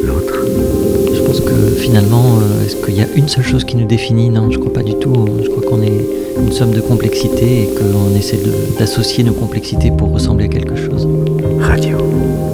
l'autre. Je pense que finalement, est-ce qu'il y a une seule chose qui nous définit? Non, je crois pas du tout. Je crois qu'on est une somme de complexités et qu'on essaie d'associer nos complexités pour ressembler à quelque chose. Radio.